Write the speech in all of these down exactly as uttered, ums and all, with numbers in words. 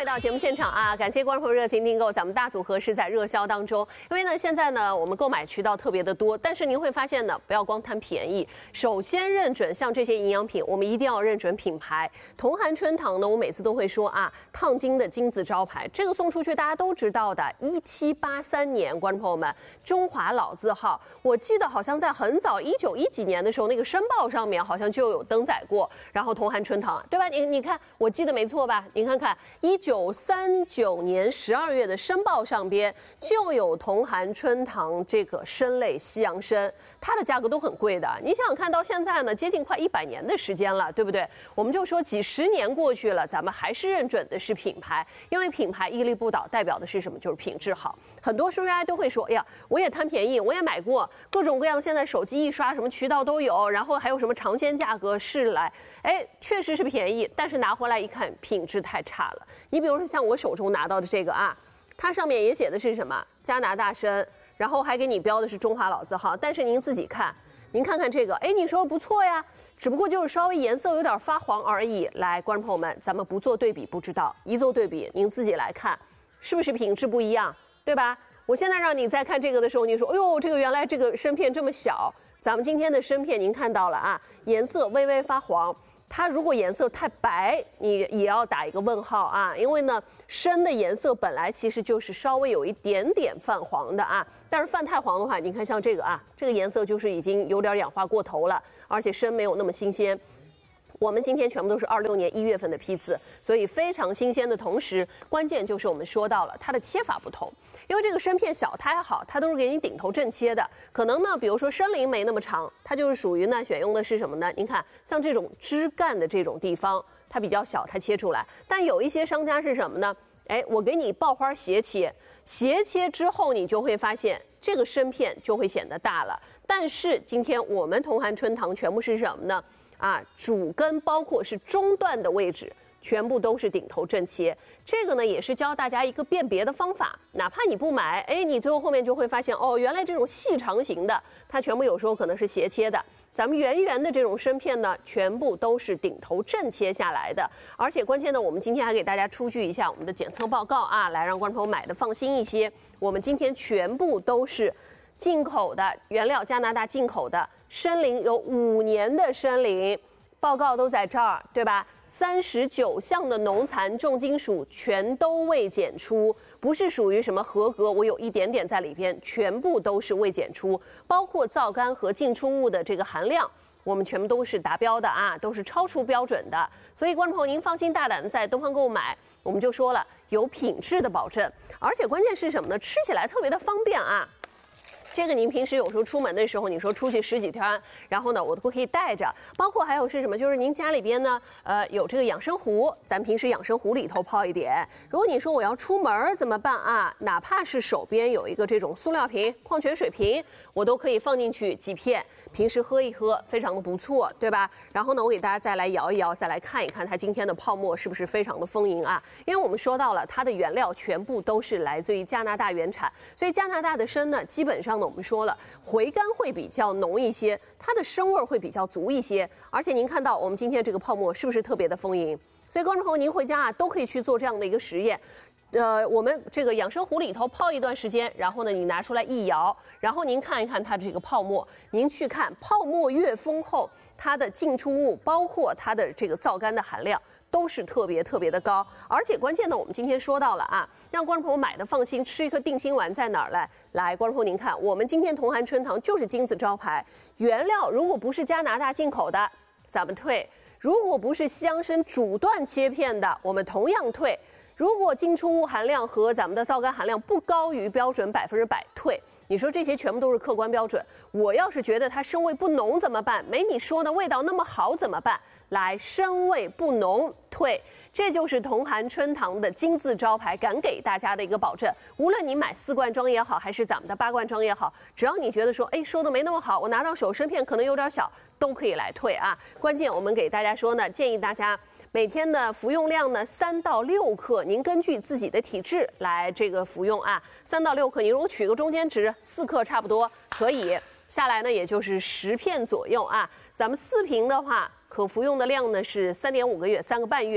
回到节目现场啊，感谢观众朋友热情订购，咱们大组合是在热销当中。因为呢，现在呢我们购买渠道特别的多，但是您会发现呢，不要光贪便宜，首先认准像这些营养品，我们一定要认准品牌。同含春堂呢，我每次都会说啊，烫金的金字招牌，这个送出去大家都知道的，一七八三年，观众朋友们，中华老字号，我记得好像在很早一九一几年的时候，那个申报上面好像就有登载过，然后同含春堂，对吧？你你看，我记得没错吧？你看看。一九三九年十二月的申报上边就有同含春堂这个参类西洋参，它的价格都很贵的。你想想看到现在呢，接近快一百年的时间了，对不对？我们就说几十年过去了，咱们还是认准的是品牌，因为品牌屹立不倒，代表的是什么？就是品质好。很多书家都会说，哎呀，我也贪便宜，我也买过各种各样，现在手机一刷，什么渠道都有，然后还有什么尝鲜价格试来，哎，确实是便宜，但是拿回来一看，品质太差了。你比如说像我手中拿到的这个啊，它上面也写的是什么加拿大参，然后还给你标的是中华老字号，但是您自己看，您看看这个，哎，你说不错呀，只不过就是稍微颜色有点发黄而已。来，观众朋友们，咱们不做对比不知道，一做对比，您自己来看，是不是品质不一样，对吧？我现在让你再看这个的时候，你说，哎呦，这个原来这个参片这么小，咱们今天的参片您看到了啊，颜色微微发黄。它如果颜色太白，你也要打一个问号啊，因为呢，参的颜色本来其实就是稍微有一点点泛黄的啊，但是泛太黄的话，你看像这个啊，这个颜色就是已经有点氧化过头了，而且参没有那么新鲜。我们今天全部都是二六年一月份的批次，所以非常新鲜的同时，关键就是我们说到了它的切法不同，因为这个参片小它还好，它都是给你顶头正切的，可能呢，比如说参鳞没那么长，它就是属于呢选用的是什么呢？您看像这种枝干的这种地方，它比较小，它切出来，但有一些商家是什么呢？哎，我给你爆花斜切，斜切之后你就会发现这个参片就会显得大了，但是今天我们同含春堂全部是什么呢？啊，主根包括是中段的位置，全部都是顶头正切。这个呢，也是教大家一个辨别的方法。哪怕你不买，哎，你最后后面就会发现，哦，原来这种细长型的，它全部有时候可能是斜切的。咱们圆圆的这种参片呢，全部都是顶头正切下来的。而且关键呢，我们今天还给大家出具一下我们的检测报告啊，来让观众朋友买的放心一些。我们今天全部都是进口的原料，加拿大进口的。参龄有五年的参龄，报告都在这儿，对吧？三十九项的农残重金属全都未检出，不是属于什么合格，我有一点点在里边，全部都是未检出，包括皂苷和进出物的这个含量，我们全部都是达标的啊，都是超出标准的。所以观众朋友，您放心大胆的在东方购物买，我们就说了有品质的保证，而且关键是什么呢？吃起来特别的方便啊。这个您平时有时候出门的时候，你说出去十几天，然后呢，我都可以带着。包括还有是什么？就是您家里边呢，呃，有这个养生壶，咱平时养生壶里头泡一点。如果你说我要出门怎么办啊？哪怕是手边有一个这种塑料瓶、矿泉水瓶，我都可以放进去几片，平时喝一喝，非常的不错，对吧？然后呢，我给大家再来摇一摇，再来看一看它今天的泡沫是不是非常的丰盈啊？因为我们说到了它的原料全部都是来自于加拿大原产，所以加拿大的参呢，基本上。我们说了，回甘会比较浓一些，它的生味会比较足一些，而且您看到我们今天这个泡沫是不是特别的丰盈？所以观众朋友，您回家啊都可以去做这样的一个实验。呃，我们这个养生壶里头泡一段时间，然后呢，你拿出来一摇，然后您看一看它的这个泡沫，您去看泡沫越丰厚，它的进出物包括它的这个皂苷的含量。都是特别特别的高，而且关键呢，我们今天说到了啊，让观众朋友买的放心，吃一颗定心丸在哪儿来？来，观众朋友您看，我们今天同含春堂就是金字招牌，原料如果不是加拿大进口的，咱们退；如果不是西洋参主段切片的，我们同样退；如果进出物含量和咱们的皂苷含量不高于标准百分之百退。你说这些全部都是客观标准，我要是觉得它生味不浓怎么办？没你说的味道那么好怎么办？来，生味不浓退，这就是同含春堂的金字招牌，敢给大家的一个保证。无论你买四罐装也好，还是咱们的八罐装也好，只要你觉得说，哎，收的没那么好，我拿到手参片可能有点小，都可以来退啊。关键我们给大家说呢，建议大家每天的服用量呢三到六克，您根据自己的体质来这个服用啊，三到六克，你如果取个中间值，四克差不多可以。下来呢，也就是十片左右啊。咱们四瓶的话，可服用的量呢是三点五个月，三个半月。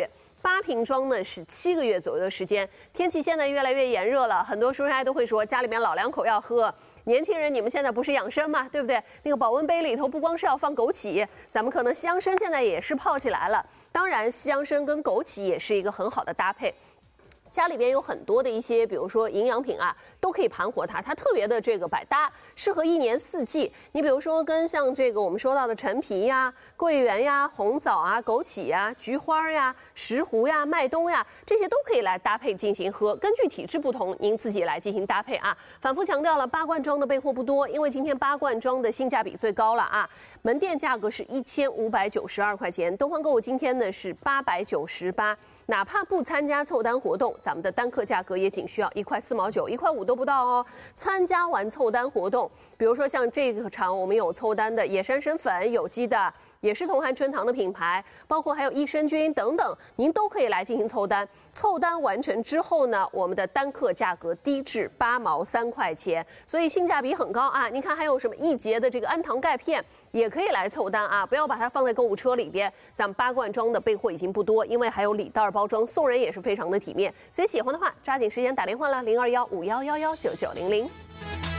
八瓶装呢是七个月左右的时间。天气现在越来越炎热了，很多叔叔阿姨都会说家里面老两口要喝。年轻人，你们现在不是养生吗？对不对？那个保温杯里头不光是要放枸杞，咱们可能西洋参现在也是泡起来了。当然，西洋参跟枸杞也是一个很好的搭配。家里边有很多的一些，比如说营养品啊，都可以盘活它，它特别的这个百搭，适合一年四季。你比如说跟像这个我们说到的陈皮呀、桂圆呀、红枣啊、枸杞呀、菊花呀、石斛呀、麦冬呀，这些都可以来搭配进行喝。根据体质不同，您自己来进行搭配啊。反复强调了，八罐装的备货不多，因为今天八罐装的性价比最高了啊。门店价格是一千五百九十二块钱，东方购物今天呢是八百九十八。哪怕不参加凑单活动，咱们的单客价格也仅需要一块四毛九，一块五都不到哦。参加完凑单活动，比如说像这个场我们有凑单的野山参粉，有机的，也是同涵春堂的品牌，包括还有益生菌等等，您都可以来进行凑单。凑单完成之后呢，我们的单客价格低至八毛三块钱，所以性价比很高啊。您看还有什么一节的这个氨糖钙片也可以来凑单啊，不要把它放在购物车里边。咱们八罐装的备货已经不多，因为还有礼袋包装，送人也是非常的体面。所以喜欢的话，抓紧时间打电话了，零二幺五幺幺幺九九零零。